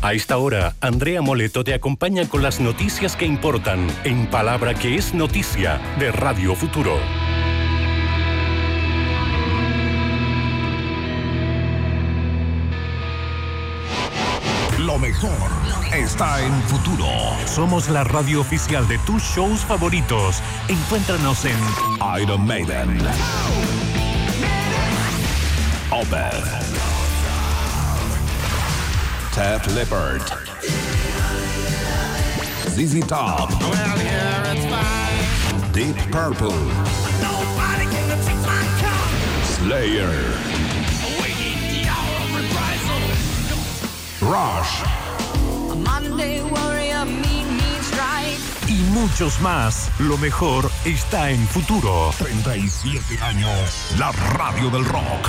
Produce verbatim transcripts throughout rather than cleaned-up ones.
A esta hora, Andrea Moleto te acompaña con las noticias que importan en Palabra que es Noticia de Radio Futuro. Lo mejor está en Futuro. Somos la radio oficial de tus shows favoritos. Encuéntranos en Iron Maiden, Opeth, Def Leppard, Z Z Top, Deep Purple, Slayer, Rush y muchos más. Lo mejor está en Futuro. treinta y siete años, la radio del rock.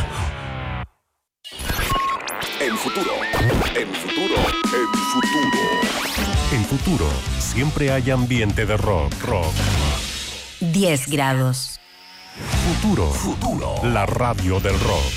En Futuro, en Futuro, en Futuro. En Futuro, siempre hay ambiente de rock, rock. diez grados. Futuro, Futuro, la radio del rock.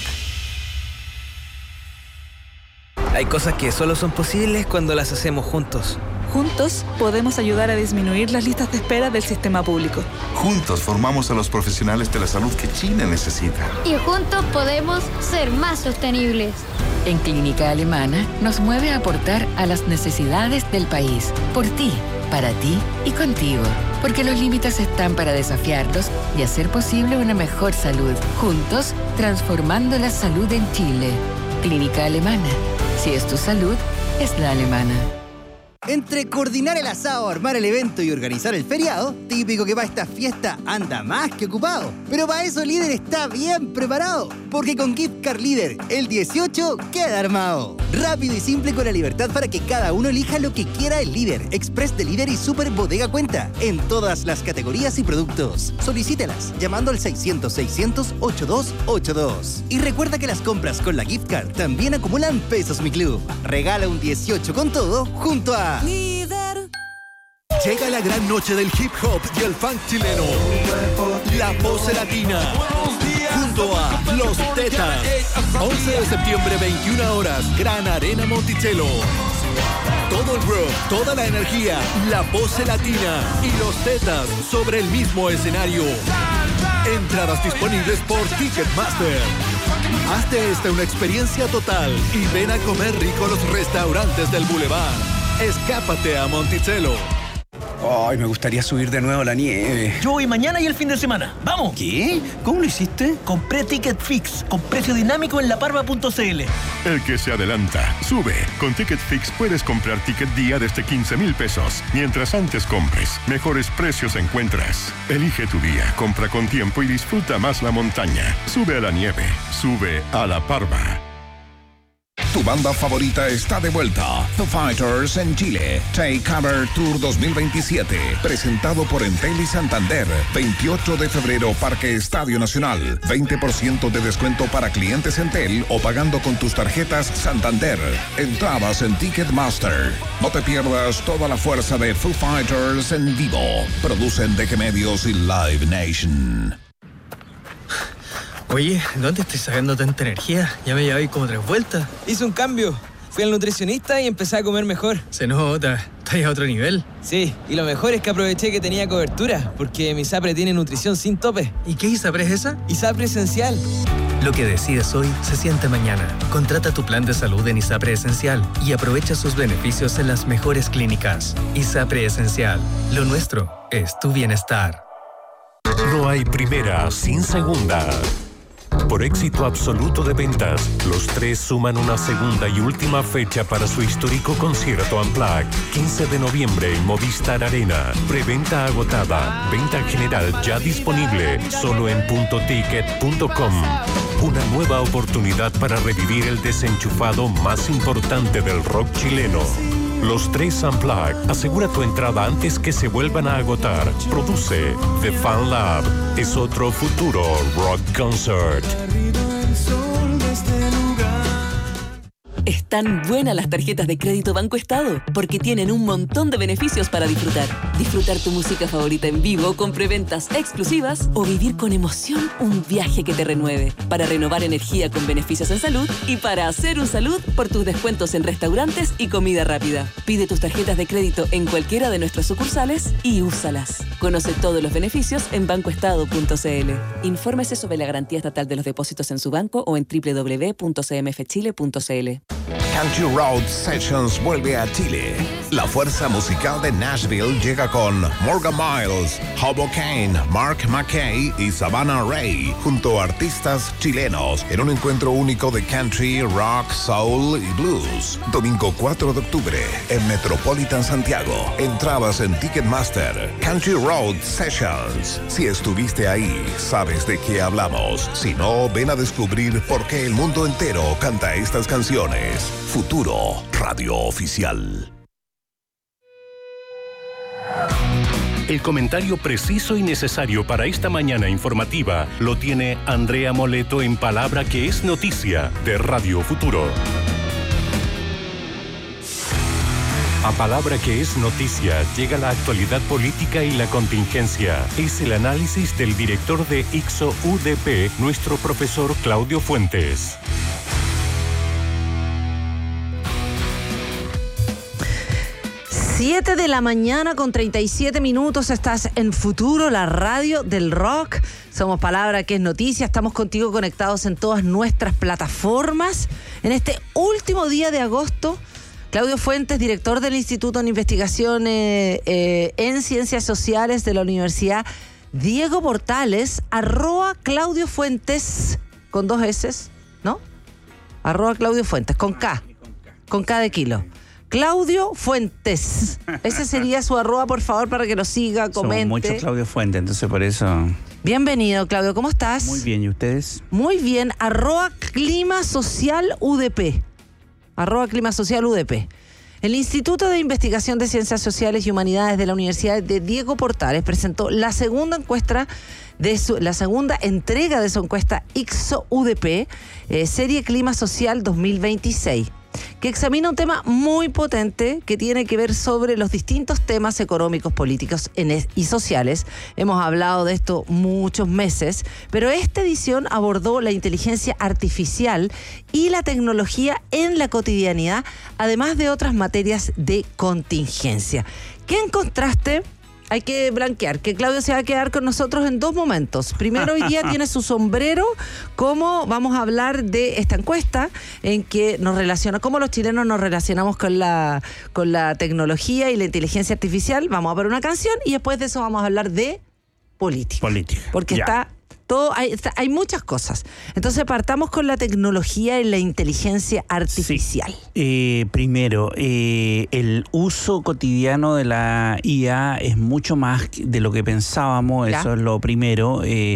Hay cosas que solo son posibles cuando las hacemos juntos. Juntos podemos ayudar a disminuir las listas de espera del sistema público. Juntos formamos a los profesionales de la salud que China necesita. Y juntos podemos ser más sostenibles. En Clínica Alemana nos mueve a aportar a las necesidades del país. Por ti, para ti y contigo. Porque los límites están para desafiarlos y hacer posible una mejor salud. Juntos, transformando la salud en Chile. Clínica Alemana. Si es tu salud, es la alemana. Entre coordinar el asado, armar el evento y organizar el feriado, típico que para esta fiesta anda más que ocupado. Pero para eso Líder está bien preparado, porque con Gift Card Líder, el dieciocho queda armado. Rápido y simple con la libertad para que cada uno elija lo que quiera el Líder, Express de Líder y Super Bodega Cuenta, en todas las categorías y productos. Solicítelas llamando al seiscientos, seiscientos, ochenta y dos ochenta y dos. Y recuerda que las compras con la Gift Card también acumulan pesos Mi Club. Regala un dieciocho con todo junto a Líder. Llega la gran noche del hip hop y el funk chileno. La Pose Latina. Junto a Los Tetas. once de septiembre, veintiuna horas. Gran Arena Monticello. Todo el rock, toda la energía, La Pose Latina y Los Tetas sobre el mismo escenario. Entradas disponibles por Ticketmaster. Hazte esta una experiencia total y ven a comer rico a los restaurantes del Boulevard. Escápate a Monticello. Ay, me gustaría subir de nuevo a la nieve. Yo voy mañana y el fin de semana. ¡Vamos! ¿Qué? ¿Cómo lo hiciste? Compré Ticket Fix con precio dinámico en la parva punto c l. El que se adelanta, sube. Con Ticket Fix puedes comprar ticket día desde quince mil pesos. Mientras antes compres, mejores precios encuentras. Elige tu día, compra con tiempo y disfruta más la montaña. Sube a la nieve, sube a la parva. Tu banda favorita está de vuelta. Foo Fighters en Chile. Take Cover Tour dos mil veintisiete. Presentado por Entel y Santander. veintiocho de febrero, Parque Estadio Nacional. veinte por ciento de descuento para clientes Entel o pagando con tus tarjetas Santander. Entradas en Ticketmaster. No te pierdas toda la fuerza de Foo Fighters en vivo. Producen D G Medios y Live Nation. Oye, ¿dónde estoy sacando tanta energía? Ya me llevé como tres vueltas. Hice un cambio. Fui al nutricionista y empecé a comer mejor. Se nota. ¿Estás a otro nivel? Sí, y lo mejor es que aproveché que tenía cobertura, porque mi ISAPRE tiene nutrición sin tope. ¿Y qué ISAPRE es esa? ISAPRE Esencial. Lo que decides hoy se siente mañana. Contrata tu plan de salud en ISAPRE Esencial y aprovecha sus beneficios en las mejores clínicas. ISAPRE Esencial. Lo nuestro es tu bienestar. No hay primera sin segunda. Por éxito absoluto de ventas, Los Tres suman una segunda y última fecha para su histórico concierto Unplugged. quince de noviembre en Movistar Arena. Preventa agotada. Venta general ya disponible. Solo en punto ticket punto com. Una nueva oportunidad para revivir el desenchufado más importante del rock chileno. Los Tres Unplugged. Asegura tu entrada antes que se vuelvan a agotar. Produce The Fan Lab. Es otro futuro rock concert. Están buenas las tarjetas de crédito Banco Estado, porque tienen un montón de beneficios para disfrutar. Disfrutar tu música favorita en vivo con preventas exclusivas o vivir con emoción un viaje que te renueve. Para renovar energía con beneficios en salud y para hacer un salud por tus descuentos en restaurantes y comida rápida. Pide tus tarjetas de crédito en cualquiera de nuestras sucursales y úsalas. Conoce todos los beneficios en banco estado punto c l. Infórmese sobre la garantía estatal de los depósitos en su banco o en doble u doble u doble u punto c m f chile punto c l. Country Road Sessions vuelve a Chile. La fuerza musical de Nashville llega con Morgan Miles, Hobo Kane, Mark McKay y Savannah Ray, junto a artistas chilenos, en un encuentro único de country, rock, soul y blues. Domingo cuatro de octubre en Metropolitan Santiago. Entradas en Ticketmaster. Country Road Sessions. Si estuviste ahí, sabes de qué hablamos. Si no, ven a descubrir por qué el mundo entero canta estas canciones. Futuro Radio Oficial. El comentario preciso y necesario para esta mañana informativa lo tiene Andrea Moleto en Palabra que es Noticia de Radio Futuro. A Palabra que es Noticia llega la actualidad política y la contingencia. Es el análisis del director de I C S O U D P, nuestro profesor Claudio Fuentes. siete de la mañana con treinta y siete minutos, estás en Futuro, la radio del rock. Somos Palabra que es Noticia, estamos contigo conectados en todas nuestras plataformas. En este último día de agosto, Claudio Fuentes, director del Instituto de Investigaciones eh, en Ciencias Sociales de la Universidad Diego Portales, arroba Claudio Fuentes, con dos S, ¿no? Arroba Claudio Fuentes, con K, con K de kilo. Claudio Fuentes. Ese sería su arroba, por favor, para que lo siga, comente. Somos muchos Claudio Fuentes, entonces por eso... Bienvenido, Claudio. ¿Cómo estás? Muy bien, ¿y ustedes? Muy bien. Arroba Clima Social U D P. Arroba Clima Social U D P. El Instituto de Investigación de Ciencias Sociales y Humanidades de la Universidad de Diego Portales presentó la segunda encuesta de su, la segunda entrega de su encuesta I C S O U D P, eh, serie Clima Social dos mil veintiséis. Que examina un tema muy potente que tiene que ver sobre los distintos temas económicos, políticos y sociales. Hemos hablado de esto muchos meses, pero esta edición abordó la inteligencia artificial y la tecnología en la cotidianidad, además de otras materias de contingencia. ¿Qué encontraste? Hay que blanquear que Claudio se va a quedar con nosotros en dos momentos. Primero, hoy día tiene su sombrero, cómo vamos a hablar de esta encuesta en que nos relaciona, cómo los chilenos nos relacionamos con la, con la tecnología y la inteligencia artificial. Vamos a ver una canción y después de eso vamos a hablar de política. Política. Porque ya. está... Todo, hay, está, hay muchas cosas. Entonces partamos con la tecnología y la inteligencia artificial. Sí. Eh, primero, eh, el uso cotidiano de la I A es mucho más de lo que pensábamos, ¿ya? Eso es lo primero. Eh,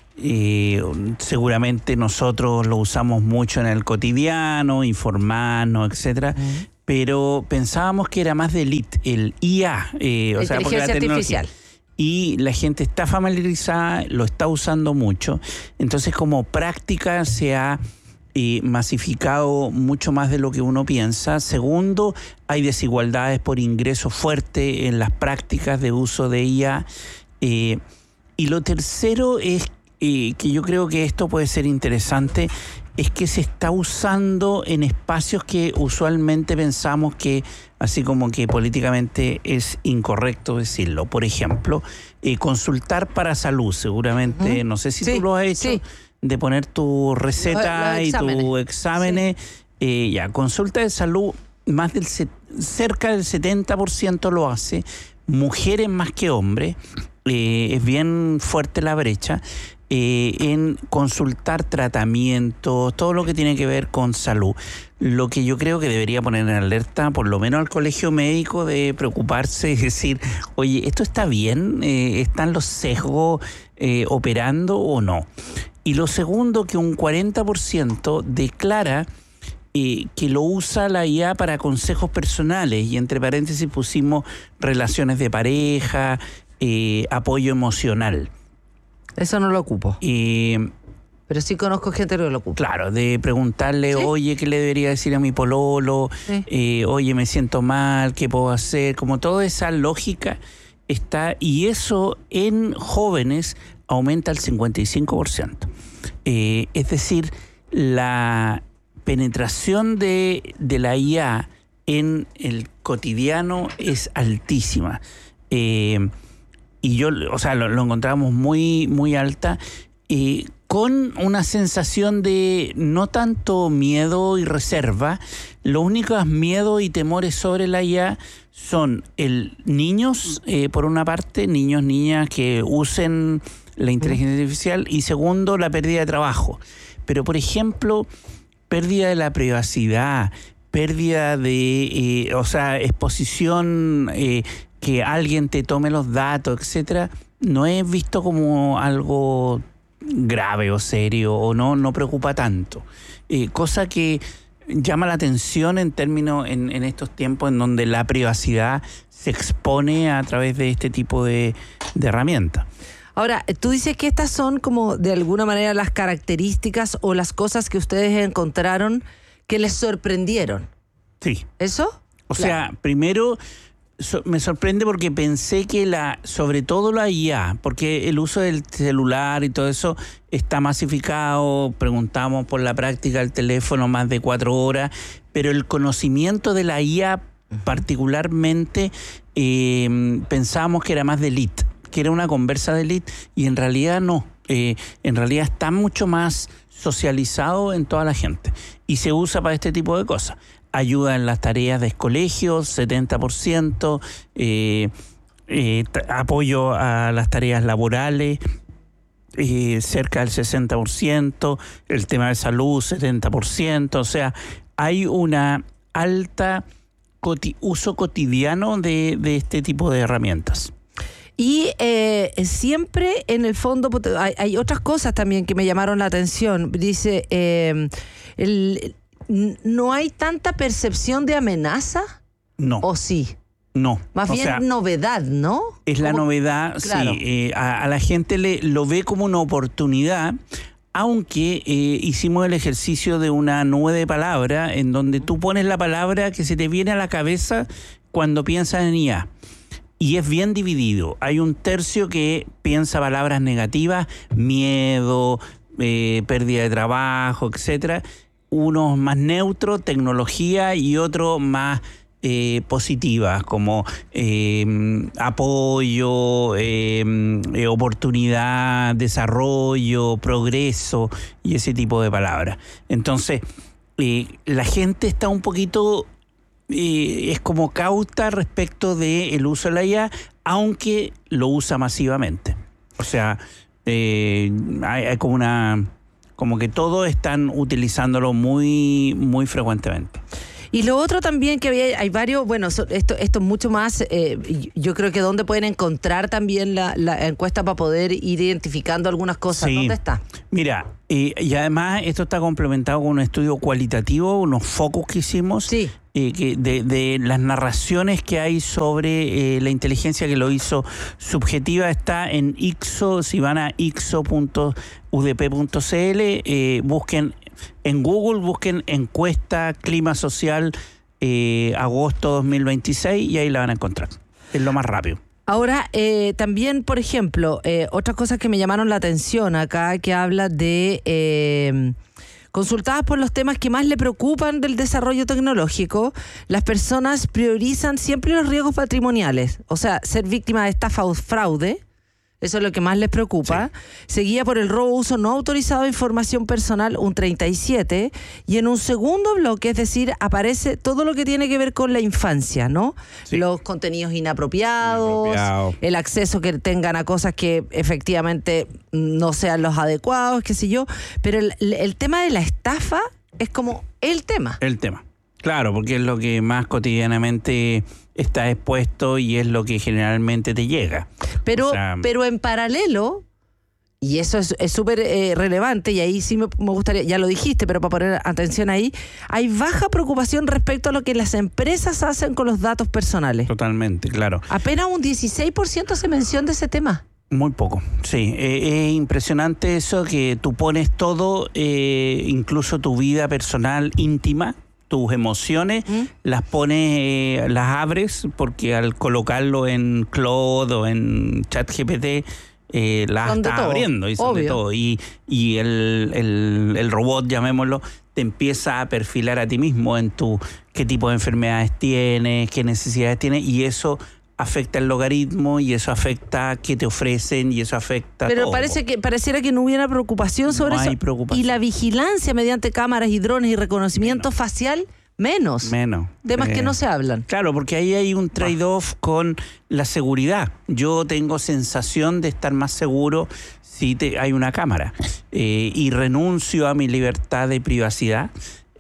eh, seguramente nosotros lo usamos mucho en el cotidiano, informarnos, etcétera. Mm. Pero pensábamos que era más de elite, el I A. Eh, o sea, porque la tecnología... artificial. Y la gente está familiarizada, lo está usando mucho. Entonces, como práctica se ha eh, masificado mucho más de lo que uno piensa. Segundo, hay desigualdades por ingreso fuerte en las prácticas de uso de I A. Eh, y lo tercero es eh, que yo creo que esto puede ser interesante, es que se está usando en espacios que usualmente pensamos que, así como que políticamente es incorrecto decirlo. Por ejemplo, eh, consultar para salud, seguramente, uh-huh. no sé si sí, tú lo has hecho, sí. de poner tu receta los, los y tus exámenes. Sí. Eh, ya, consulta de salud, más del cerca del setenta por ciento lo hace, mujeres más que hombres, eh, es bien fuerte la brecha. Eh, en consultar tratamientos, todo lo que tiene que ver con salud. Lo que yo creo que debería poner en alerta, por lo menos al colegio médico, de preocuparse y decir, oye, ¿esto está bien? Eh, ¿Están los sesgos eh, operando o no? Y lo segundo, que un cuarenta por ciento declara eh, que lo usa la I A para consejos personales, y entre paréntesis pusimos relaciones de pareja, eh, apoyo emocional. Eso no lo ocupo. Eh, Pero sí conozco gente que lo ocupa. Claro, de preguntarle, ¿sí? Oye, ¿qué le debería decir a mi pololo? Sí. Eh, oye, me siento mal, ¿qué puedo hacer? Como toda esa lógica está, y eso en jóvenes aumenta al cincuenta y cinco por ciento. Eh, es decir, la penetración de, de la I A en el cotidiano es altísima. Eh, y yo, o sea, lo, lo encontramos muy, muy alta. Eh, con una sensación de no tanto miedo y reserva. Los únicos miedos y temores sobre la I A son el niños, eh, por una parte, niños, niñas que usen la inteligencia artificial, y segundo, la pérdida de trabajo. Pero, por ejemplo, pérdida de la privacidad, pérdida de, eh, o sea, exposición, eh, que alguien te tome los datos, etcétera, no es visto como algo grave o serio, o no, no preocupa tanto. Eh, cosa que llama la atención en términos, en, en estos tiempos en donde la privacidad se expone a través de este tipo de, de herramientas. Ahora, tú dices que estas son como de alguna manera las características o las cosas que ustedes encontraron que les sorprendieron. Sí. ¿Eso? O claro. sea, primero so, me sorprende porque pensé que la, sobre todo la I A, porque el uso del celular y todo eso está masificado, preguntamos por la práctica del teléfono más de cuatro horas, pero el conocimiento de la I A particularmente eh, pensábamos que era más de elite, que era una conversa de elite, y en realidad no. Eh, en realidad está mucho más socializado en toda la gente y se usa para este tipo de cosas. Ayuda en las tareas de colegios, setenta por ciento, eh, eh, t- apoyo a las tareas laborales, eh, cerca del sesenta por ciento, el tema de salud, setenta por ciento, o sea, hay una alta coti- uso cotidiano de, de este tipo de herramientas. Y eh, siempre en el fondo hay, hay otras cosas también que me llamaron la atención. Dice, eh, el, ¿no hay tanta percepción de amenaza? No. ¿O sí? No. Más o bien sea, novedad, ¿no? Es la ¿Cómo? novedad, Claro. sí. Eh, a, a la gente le lo ve como una oportunidad, aunque eh, hicimos el ejercicio de una nube de palabra en donde tú pones la palabra que se te viene a la cabeza cuando piensas en I A. Y es bien dividido. Hay un tercio que piensa palabras negativas, miedo, eh, pérdida de trabajo, etcétera. Unos más neutros, tecnología, y otros más eh, positivas, como eh, apoyo, eh, eh, oportunidad, desarrollo, progreso, y ese tipo de palabras. Entonces, eh, la gente está un poquito... Eh, es como cauta respecto del uso de la I A, aunque lo usa masivamente. O sea, eh, hay, hay como una... como que todos están utilizándolo muy, muy frecuentemente. Y lo otro también que había, hay varios, bueno, esto, esto es mucho más, eh, yo creo que dónde pueden encontrar también la, la encuesta para poder ir identificando algunas cosas. Sí. ¿Dónde está? Mira, eh, y además esto está complementado con un estudio cualitativo, unos focus que hicimos, sí. eh, que de, de las narraciones que hay sobre eh, la inteligencia que lo hizo subjetiva. Está en Ixo, si van a ixo punto u d p punto c l, eh, busquen en Google, busquen encuesta clima social eh, agosto dos mil veintiséis y ahí la van a encontrar. Es lo más rápido. Ahora, eh, también, por ejemplo, eh, otras cosas que me llamaron la atención acá, que habla de eh, consultadas por los temas que más le preocupan del desarrollo tecnológico, las personas priorizan siempre los riesgos patrimoniales, o sea, ser víctima de estafa o fraude. Eso es lo que más les preocupa. Sí. Seguía por el robo o uso no autorizado de información personal, un treinta y siete. Y en un segundo bloque, es decir, aparece todo lo que tiene que ver con la infancia, ¿no? Sí. Los contenidos inapropiados, Inapropiado. El acceso que tengan a cosas que efectivamente no sean los adecuados, qué sé yo. Pero el, el tema de la estafa es como el tema. El tema. Claro, porque es lo que más cotidianamente está expuesto y es lo que generalmente te llega. Pero, o sea, pero en paralelo, y eso es súper eh, relevante, y ahí sí me, me gustaría, ya lo dijiste, pero para poner atención ahí, hay baja preocupación respecto a lo que las empresas hacen con los datos personales. Totalmente, claro. Apenas un dieciséis por ciento hace mención de ese tema. Muy poco, sí. Eh, es impresionante eso, que tú pones todo, eh, incluso tu vida personal íntima, tus emociones, ¿Mm? las pones, eh, las abres, porque al colocarlo en Claude o en ChatGPT, eh, las estás abriendo y son de todo. Y, y el, el, el robot, llamémoslo, te empieza a perfilar a ti mismo en tu qué tipo de enfermedades tienes, qué necesidades tienes, y eso afecta el logaritmo, y eso afecta qué te ofrecen, y eso afecta Pero todo. parece que pareciera que no hubiera preocupación sobre no eso. Hay preocupación. Y la vigilancia mediante cámaras y drones y reconocimiento menos. facial, menos. Menos. Temas eh, que no se hablan. Claro, porque ahí hay un trade-off con la seguridad. Yo tengo sensación de estar más seguro si te, hay una cámara. Eh, y renuncio a mi libertad de privacidad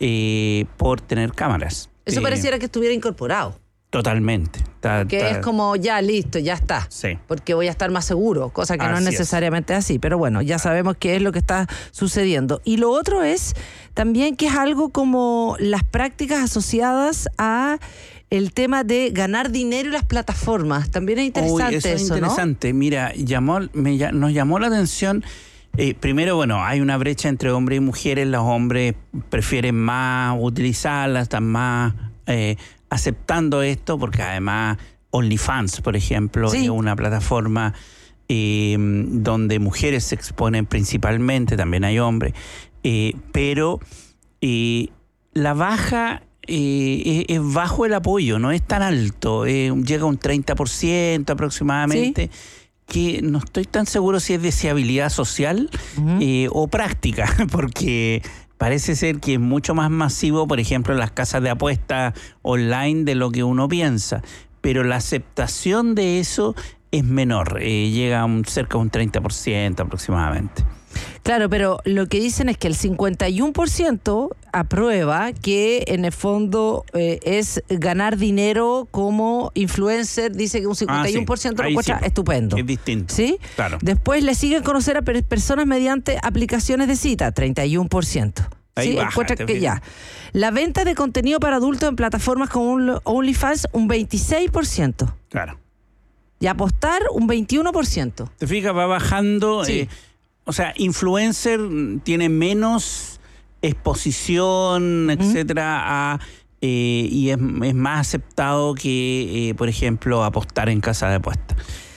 eh, por tener cámaras. Eso eh, pareciera que estuviera incorporado. Totalmente. Ta, que ta, es como, ya, listo, ya está. Sí. Porque voy a estar más seguro, cosa que así no es necesariamente es. así. Pero bueno, ya sabemos qué es lo que está sucediendo. Y lo otro es también que es algo como las prácticas asociadas a el tema de ganar dinero en las plataformas. También es interesante. Uy, eso, eso es interesante. ¿no? Mira, llamó, me, nos llamó la atención. Eh, primero, bueno, hay una brecha entre hombres y mujeres. Los hombres prefieren más utilizarlas, están más eh, aceptando esto, porque además OnlyFans, por ejemplo, sí. es una plataforma eh, donde mujeres se exponen principalmente, también hay hombres, eh, pero eh, la baja eh, es, es bajo el apoyo, no es tan alto, eh, llega a un treinta por ciento aproximadamente. Sí. Que no estoy tan seguro si es deseabilidad social uh-huh. eh, o práctica, porque parece ser que es mucho más masivo, por ejemplo, en las casas de apuestas online de lo que uno piensa, pero la aceptación de eso es menor, eh, llega a un, cerca de un treinta por ciento aproximadamente. Claro, pero lo que dicen es que el cincuenta y uno por ciento aprueba que en el fondo eh, es ganar dinero como influencer. Dice que un cincuenta y uno por ciento ah, sí. lo encuentra sí. estupendo. Es distinto. ¿Sí? Claro. Después le siguen conocer a personas mediante aplicaciones de cita, treinta y uno por ciento. Ahí ¿sí? baja, Encuentra que ya. La venta de contenido para adultos en plataformas como OnlyFans, un veintiséis por ciento. Claro. Y apostar, un veintiuno por ciento. Te fijas, va bajando. Sí. Eh, O sea, influencer tiene menos exposición, uh-huh. etcétera, a, eh, y es, es más aceptado que, eh, por ejemplo, apostar en casa de apuestas.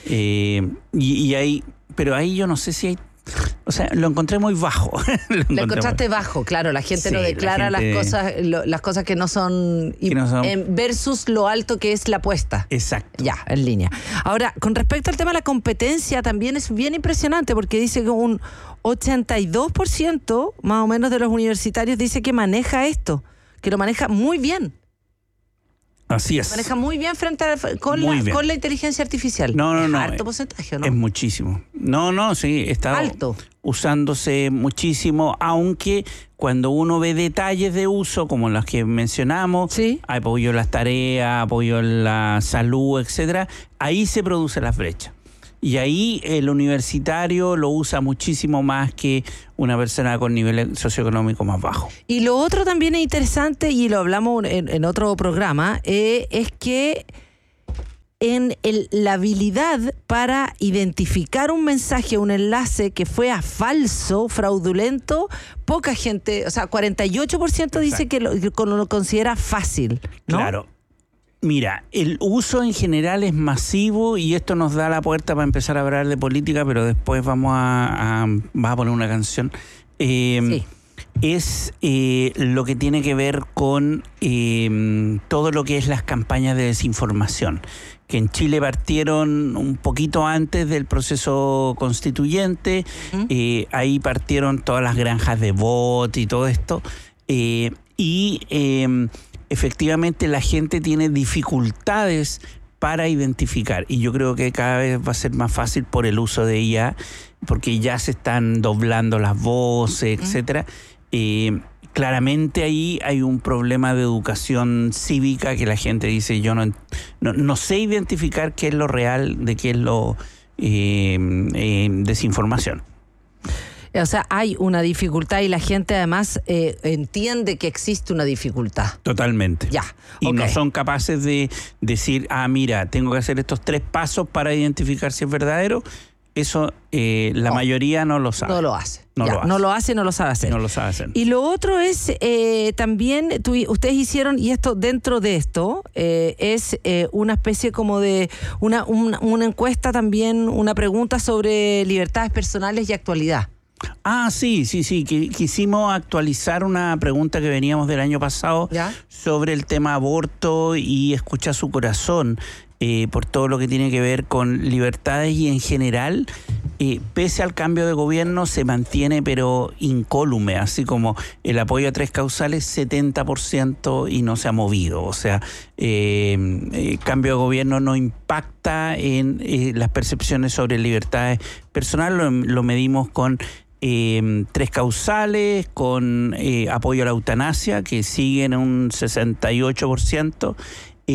Eh, y, y ahí, pero ahí yo no sé si hay, o sea, lo encontré muy bajo. lo, lo encontraste muy... bajo, claro. La gente sí, no declara la gente... las cosas, lo, las cosas que no son, que no son... En versus lo alto que es la apuesta. Exacto. Ya, en línea. Ahora, con respecto al tema de la competencia, también es bien impresionante, porque dice que un ochenta y dos por ciento más o menos de los universitarios dice que maneja esto, que lo maneja muy bien. Así es. Maneja muy bien frente a, con, muy la, bien. con la inteligencia artificial. No, no, es no. Alto porcentaje, ¿no? Es muchísimo. No, no, sí, está alto. Usándose muchísimo, aunque cuando uno ve detalles de uso, como los que mencionamos, ¿sí? apoyo en las tareas, apoyo en la salud, etcétera, ahí se producen las brechas. Y ahí el universitario lo usa muchísimo más que una persona con nivel socioeconómico más bajo. Y lo otro también es interesante, y lo hablamos en, en otro programa, eh, es que en el, la habilidad para identificar un mensaje, un enlace que fue a falso, fraudulento, poca gente, o sea, cuarenta y ocho por ciento dice que lo, que lo considera fácil, ¿no? Claro. Mira, el uso en general es masivo, y esto nos da la puerta para empezar a hablar de política, pero después vamos a, a, vas a poner una canción. Eh, sí. Es eh, lo que tiene que ver con eh, todo lo que es las campañas de desinformación, que en Chile partieron un poquito antes del proceso constituyente. Uh-huh. eh, ahí partieron todas las granjas de bot y todo esto, eh, y eh, efectivamente la gente tiene dificultades para identificar, y yo creo que cada vez va a ser más fácil por el uso de I A, porque ya se están doblando las voces, uh-huh. etcétera. Eh, claramente ahí hay un problema de educación cívica, que la gente dice, yo no, no, no sé identificar qué es lo real de qué es lo eh, eh, desinformación. O sea, hay una dificultad, y la gente además eh, entiende que existe una dificultad. Totalmente. Ya. Y okay. no son capaces de decir, ah, mira, tengo que hacer estos tres pasos para identificar si es verdadero. Eso eh, la no, mayoría no lo sabe. No lo hace. No, ya, lo hace. no lo hace, no lo sabe hacer. No lo sabe hacer. Y lo otro es, eh, también, tú, ustedes hicieron, y esto dentro de esto, eh, es eh, una especie como de, una, una, una encuesta también, una pregunta sobre libertades personales y actualidad. Ah, sí, sí, sí. Quisimos actualizar una pregunta que veníamos del año pasado ¿Ya? sobre el tema aborto y escuchar su corazón. Eh, por todo lo que tiene que ver con libertades y en general, eh, pese al cambio de gobierno, se mantiene pero incólume, así como el apoyo a tres causales, setenta por ciento y no se ha movido. O sea, eh, el cambio de gobierno no impacta en eh, las percepciones sobre libertades personales, lo, lo medimos con Eh, tres causales, con eh, apoyo a la eutanasia, que sigue en un sesenta y ocho por ciento, eh,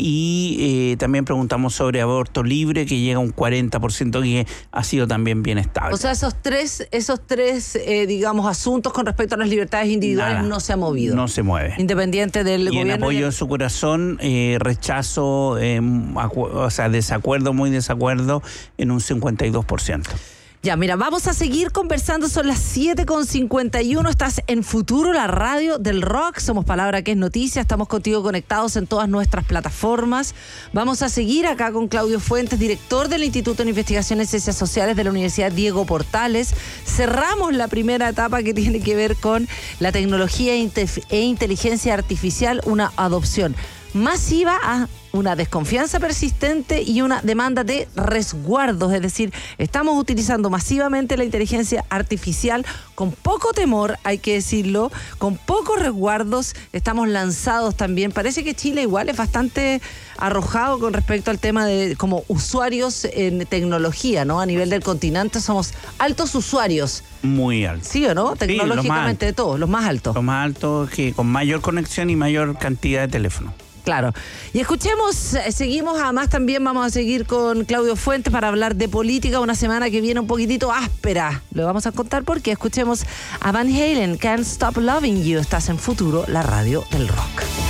y eh, también preguntamos sobre aborto libre, que llega a un cuarenta por ciento, que ha sido también bien estable. O sea, esos tres, esos tres eh, digamos, asuntos con respecto a las libertades individuales Nada, no se ha movido. No se mueve. Independiente del y gobierno. Y en apoyo a su corazón, eh, rechazo, eh, acu- o sea, desacuerdo, muy desacuerdo, en un cincuenta y dos por ciento. Ya, mira, vamos a seguir conversando, son las siete con cincuenta y uno, estás en Futuro, la radio del rock, somos Palabra que es Noticia, estamos contigo conectados en todas nuestras plataformas. Vamos a seguir acá con Claudio Fuentes, director del Instituto de Investigaciones y Ciencias Sociales de la Universidad Diego Portales. Cerramos la primera etapa que tiene que ver con la tecnología e inteligencia artificial, una adopción masiva a una desconfianza persistente y una demanda de resguardos, es decir, estamos utilizando masivamente la inteligencia artificial con poco temor, hay que decirlo, con pocos resguardos, estamos lanzados también. Parece que Chile igual es bastante arrojado con respecto al tema de como usuarios en tecnología, ¿no? A nivel del continente somos altos usuarios. Muy altos. ¿Sí o no? Tecnológicamente sí, de todos, los más altos. Los más altos, que con mayor conexión y mayor cantidad de teléfono. Claro. Y escuchemos, seguimos, además también vamos a seguir con Claudio Fuentes para hablar de política, una semana que viene un poquitito áspera. Lo vamos a contar porque escuchemos a Van Halen, Can't Stop Loving You. Estás en Futuro, la radio del rock.